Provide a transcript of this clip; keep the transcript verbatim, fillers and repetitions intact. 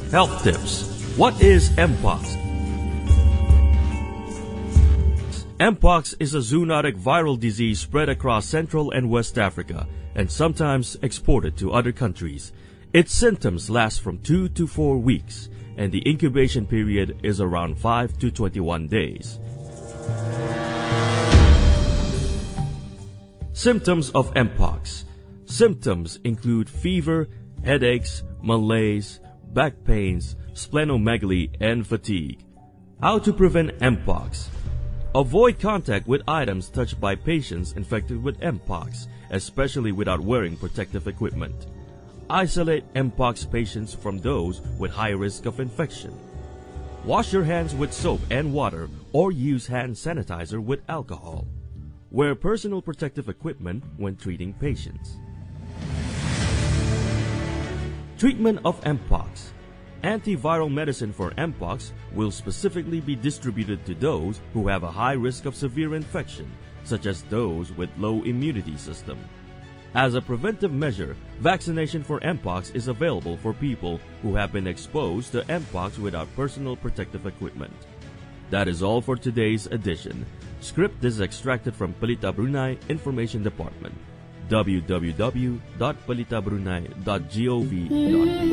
Health tips. What is Mpox? Mpox is a zoonotic viral disease spread across Central and West Africa and sometimes exported to other countries. Its symptoms last from two to four weeks, and the incubation period is around five to twenty-one days. Symptoms of Mpox. Symptoms include fever, headaches, malaise, back pains, splenomegaly, and fatigue. How to prevent Mpox? Avoid contact with items touched by patients infected with Mpox, especially without wearing protective equipment. Isolate Mpox patients from those with high risk of infection. Wash your hands with soap and water or use hand sanitizer with alcohol. Wear personal protective equipment when treating patients. Treatment of Mpox. Antiviral medicine for Mpox will specifically be distributed to those who have a high risk of severe infection, such as those with low immunity system. As a preventive measure, vaccination for Mpox is available for people who have been exposed to Mpox without personal protective equipment. That is all for today's edition. Script is extracted from Pelita Brunei Information Department. w w w dot pelita brunei dot gov dot p